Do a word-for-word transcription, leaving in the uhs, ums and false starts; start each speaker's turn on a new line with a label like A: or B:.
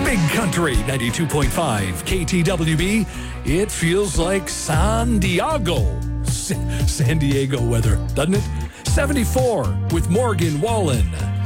A: Big Country ninety-two point five K T W B. It feels like San Diego. San Diego weather, doesn't it? seventy-four with Morgan Wallen.